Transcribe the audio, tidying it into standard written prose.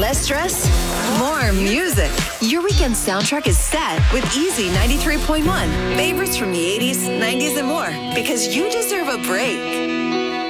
Less stress, more music. Your weekend soundtrack is set with Easy 93.1. Favorites from the 80s, 90s, and more. Because you deserve a break.